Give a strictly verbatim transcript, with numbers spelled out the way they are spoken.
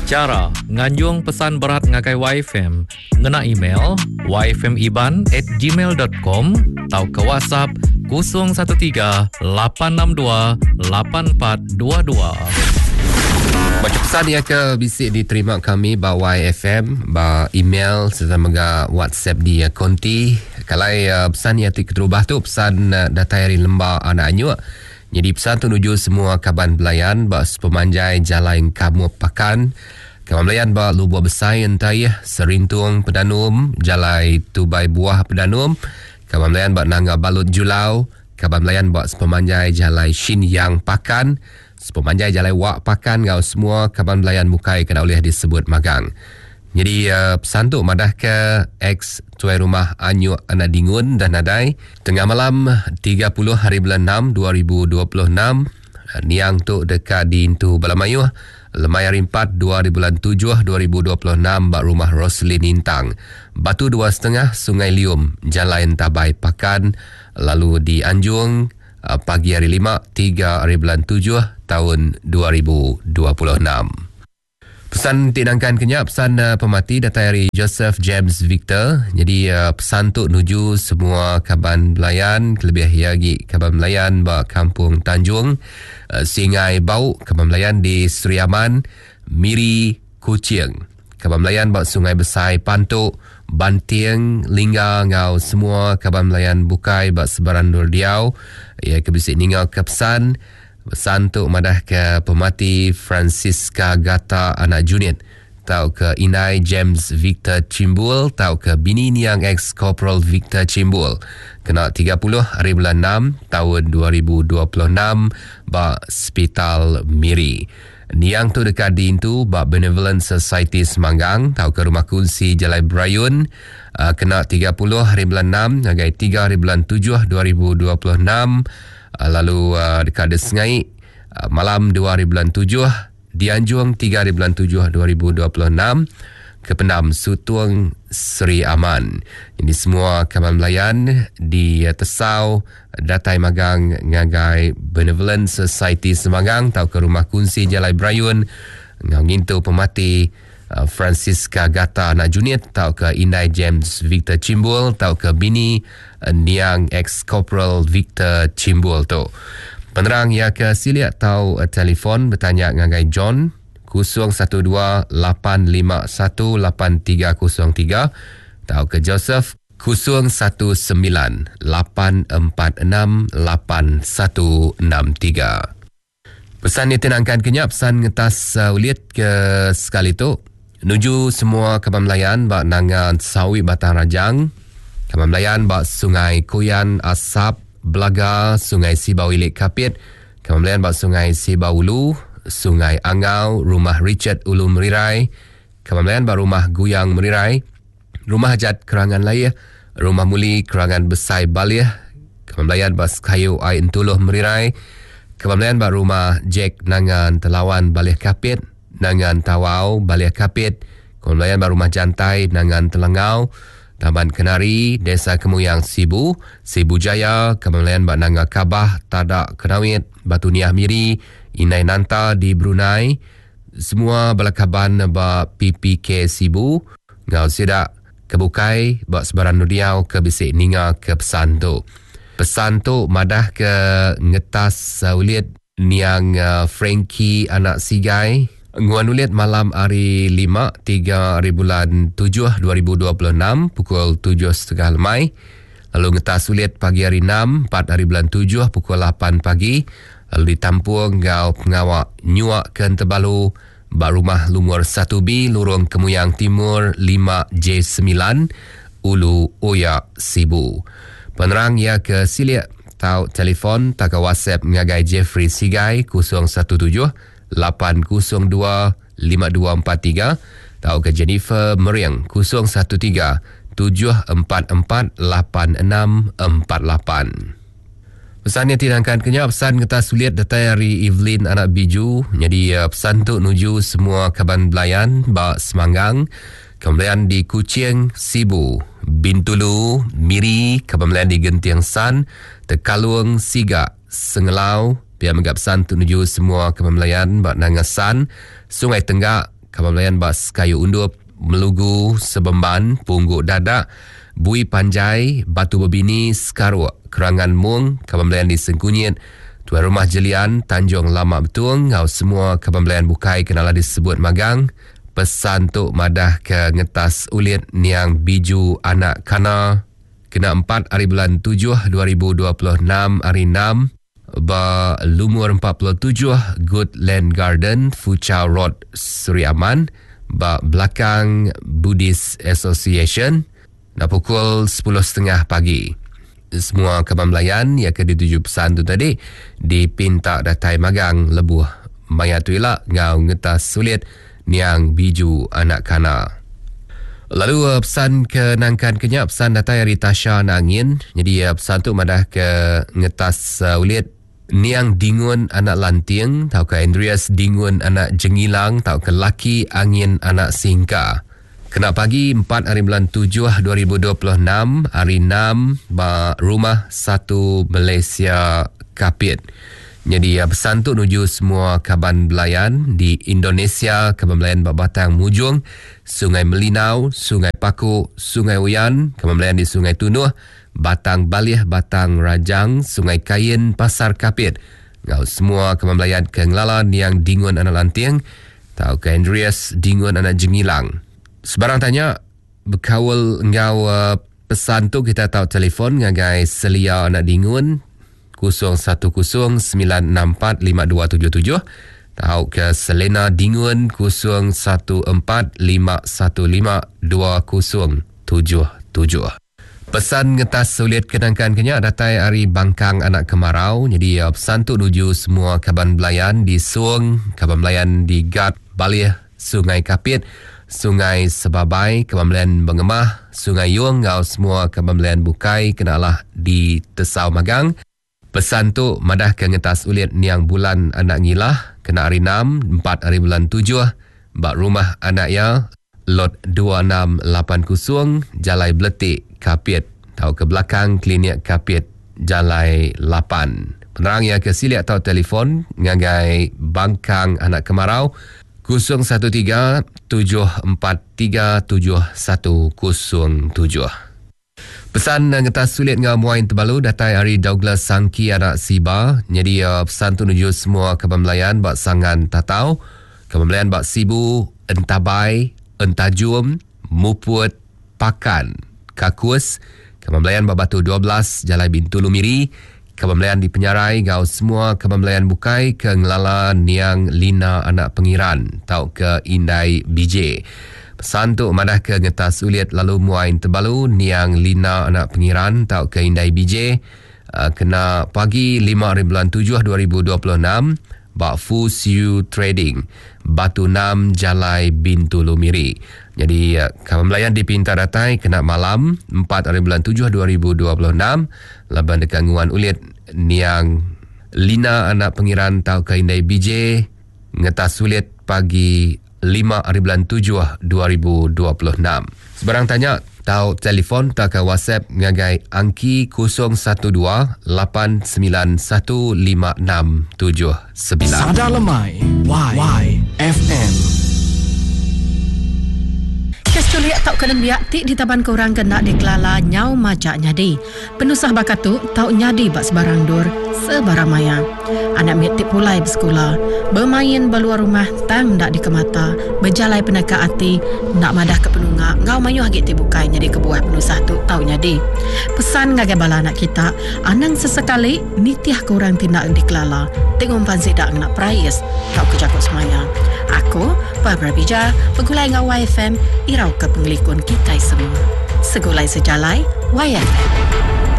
Cara nganjung pesan berat ngagai Y F M, ngena email y f m iban at gmail dot com atau ke WhatsApp kosong satu tiga lapan enam dua lapan empat dua dua. Baca pesan yang ke bisik diterima kami ba Y F M, ba email serta mega WhatsApp di konti. Kalau uh, pesan yang terubah tu pesan uh, datang dari lembah anak anyu. Jadi pesan tu nuju semua kaban belayan ba pemanjai jalan kamu pakan. Kaban belayan ba lubuk besar entai serintung pedanum, jalan tubai buah pedanum. Kaban belayan ba nangga balut julau. Kaban belayan ba pemanjai jalan shin yang pakan. Pemanjai jalan wak pakan ngau semua kaban belayan mukai kena oleh disebut magang. Jadi uh, pesan tu madah ke ex tuai rumah anyu anak dingun dan nadai tengah malam tiga puluh hari bulan enam dua ribu dua puluh enam niang tu dekat di Intu Balamayu lemai hari empat dua hari bulan tujuh dua ribu dua puluh enam bak rumah Roslin Intang Batu dua setengah Sungai Lium Jalan Tabai Pakan lalu di Anjung uh, pagi hari lima tiga hari bulan tujuh tahun dua ribu dua puluh enam. Pesan tinangkan kenyak pesan uh, pemati datang dari Joseph James Victor. Jadi uh, pesan tu nuju semua kaban belayan kelebih lagi kaban belayan ba Kampung Tanjung uh, Singai Bau kaban belayan di Seriaman Miri Kuching kaban belayan ba Sungai Besar Pantuk Banting Lingga ngau semua kaban belayan bukai ba sebaran Durdiau ya kebisik ningau ke pesan. Pesan tu madah ke pemati Francisca Gata anak Junit, tau ke Inai James Victor Cimbul, tau ke bini niang ex Corporal Victor Cimbul. Kena tiga puluh hari bulan enam tahun dua ribu dua puluh enam ba Hospital Miri. Niang tu dekat di Intu ba Benevolent Society Semanggang, tau ke rumah kunci Jalan Brayun. Uh, kena tiga puluh hari bulan enam agai tiga hari bulan tujuh dua ribu dua puluh enam. Uh, lalu uh, dekat Desengai uh, malam dua hari bulan tujuh di Anjung tiga hari bulan tujuh dua ribu dua puluh enam ke Pendam Sutuang Seri Aman. Ini semua kaban belayan di uh, Tesau datai magang ngagai Benevolent Society Semanggang tau ke rumah kunci Jalan Brayun ngau ngintu pemati uh, Francisca Gata anak Junit tau ke Inai James Victor Cimbul tau ke bini uh, niang ex Corporal Victor Cimbul tu. Penerang ya ke siliat tau uh, telefon bertanya ngagai John kosong satu dua lapan lima satu lapan tiga kosong tiga tau ke Joseph kosong satu sembilan lapan empat enam lapan satu enam tiga. Pesan ditinangkan kenyap pesan ngetas uh, ulit ke sekali tu nuju semua kaban belayan bak nangan sawi Batang Rajang, kaban belayan bak Sungai Kuyan Asap Belaga, Sungai Sibau Ilik Kapit, kaban belayan bak Sungai Sibau Ulu, Sungai Angau, Rumah Richard Ulu Merirai, kaban belayan bak Rumah Guyang Merirai, Rumah Hajat Kerangan Layah, Rumah Muli Kerangan Besai Baliah, kaban belayan bak Kayu Ai Entuluh Merirai, kaban belayan bak Rumah Jack Nangan Telawan Baliah Kapit, Nangan Tawau Baliah Kapit, kaban belayan bak Rumah Jantai Nangan Telengau, Taman Kenari Desa Kemuyang Sibu, Sibu Jaya, kaban belayan bak Nanga Kabah Tadak Kenawit, Batu Niah Miri, Inai Nanta di Brunei, semua balakaban bak P P K Sibu, ngau sidak kebukai bak sebaran Nudiau ke bisik ninga ke pesan tu. Pesan tu madah ke ngetas uh, ulit niang uh, Frankie anak Sigai. Nguan ulit malam hari lima tiga hari bulan tujuh dua ribu dua puluh enam pukul tujuh setengah lemai. Lalu ngetas ulit pagi hari enam empat hari bulan tujuh pukul lapan pagi. Lalu ditampung ngau pengawak nyuak ke Tebalu bak rumah Lumur satu B Lorong Kemuyang Timur lima J sembilan Ulu Oyak Sibu. Penerang ya ke siliat tau telefon tak ke WhatsApp ngagai Jeffrey Sigai kosong satu tujuh lapan kosong dua lima dua empat tiga tau ke Jennifer Meriang kosong satu tiga tujuh empat empat lapan enam empat lapan. Pesan yang tinangkan kenyap pesan kata sulit datang dari Evelyn anak Biju. Jadi uh, pesan tu nuju semua kaban belayan bak Semanggang, kaban di Kuching Sibu, Bintulu Miri, kaban belayan di Gentiang San, Tekalung Siga, Sengelau, biar megap pesan tu nuju semua kaban belayan bak Nangasan, Sungai Tenggak, Kabamlayan bas kayu undup, Melugu, Sebemban, Pungguk Dadak, Bui Panjai, Batu Berbini, Sekaruk, Kerangan Mung, Kabamlayan di Sengkunyit, Tuan Rumah Jelian, Tanjung Lamak Betung, ngau semua Kabamlayan Bukai kenalah disebut magang. Pesan tuk madah ke ngetas ulit niang biju anak kana kena empat hari bulan tujuh dua ribu dua puluh enam hari enam ba lumur empat puluh tujuh Goodland Garden, Fuchau Road, Seri Aman, ba belakang Buddhist Association, na pukul sepuluh tiga puluh pagi. Semua Kabamlayan yang ke dituju pesan tu tadi dipinta datai magang lebuh maya tu elak ngau ngetas sulit niang biju anak kana. Lalu uh, pesan ke nangkan kenyak pesan datai dari Tasha Nangin. Jadi uh, pesan tu madah ke ngetas uh, ulit niang dingun anak lanting, tau ke Andreas dingun anak jengilang, tau ke laki angin anak singka. Kena pagi empat hari bulan tujuh dua ribu dua puluh enam hari enam ba rumah satu Malaysia Kapit. Jadi uh, pesan tu nuju semua kaban belayan di Indonesia, Kabamlayan Batang Mujung, Sungai Melinau, Sungai Paku, Sungai Uyan, Kabamlayan di Sungai Tunuh, Batang Balih, Batang Rajang, Sungai Kain, Pasar Kapit. Ngau semua Kabamlayan ke Ngelalan yang dingun anak lanting, tau ke Andreas dingun anak jengilang. Sebarang tanya, berkawal ngau uh, pesan tu kita tahu telefon ngagai selia anak dingun kosong satu kosong sembilan enam empat lima dua tujuh tujuh. Tahu ke Selena dingun kosong satu empat lima satu lima dua kosong tujuh tujuh. Pesan ngetas sulit kenangkan kenyak datai hari Bangkang anak kemarau. Jadi uh, pesan tu nuju semua kaban belayan di Suong, kaban belayan di Gat, Balih, Sungai Kapit, Sungai Sebabai, Kabamlayan Bengemah, Sungai Yung, ngau semua Kabamlayan Bukai kenalah di Tesau Magang. Pesan tu madah ke ngetas ulit niang bulan anak ngilah, kena hari enam, empat hari bulan tujuh, bak rumah anak ya, lot dua enam lapan kosong, Jalai Beletik, Kapit, tau ke belakang klinik Kapit, Jalai lapan. Penerang yang ke siliak tau telefon, ngagai Bangkang anak kemarau, kosong satu tiga tujuh empat tiga tujuh satu kosong tujuh. Pesan ngetas sulit ngau Muain Tebalu datai hari Douglas Sangki anak Siba. Jadi uh, pesan tu nuju semua Kabamlayan bak sangan tatau, Kabamlayan bak Sibu, Entabai, Entajum, Muput, Pakan, Kakus, Kabamlayan bak Batu dua belas, Jalai Bintulu Miri, Kabamlayan di Penyarai, ngau semua Kabamlayan Bukai ke Ngelala Niang Lina anak Pengiran, tau ke Indai B J. Pesan tu madah ke ngetas ulit lalu Muain Tebalu niang Lina anak Pengiran, tau ke Indai B J. Uh, kena pagi lima hari bulan tujuh dua ribu dua puluh enam bak Fu Siu Trading, Batu enam, Jalai Bintulu Miri. Jadi uh, Kabamlayan dipinta datai kena malam empat hari bulan tujuh dua ribu dua puluh enam laban dekat nguan ulit niang Lina anak Pengiran, tau ke Indai B J. Ngetas ulit pagi lima hari bulan tujuh dua ribu dua puluh enam. Sebarang tanya tahu telefon tak ke WhatsApp ngagai angki kosong satu dua lapan sembilan satu lima enam tujuh sembilan. Sadar Lemai Y, y F M. Kes culiak tak kena biak tik di taban korang kena dikelala nyau majak nyadi. Penusah bakat tu tau nyadi bak sebarang dur sebarang maya. Anak mitik pulai bersekolah, bermain beluar rumah tang ndak dikemata, berjalai penaka hati, nak madah ke penungak, ngau mayu agak tibukai nyadi kebuah penusah tu tau nyadi. Pesan ngagai bala anak kita, anang sesekali nitiah korang tindak dikelala, tengok pansi dak nak prayas, tau kejakut semaya. Aku, Barbara Bija, pegulai ngau Y F M, irau ke penglikun kita semua. Segulai sejalai Y F M.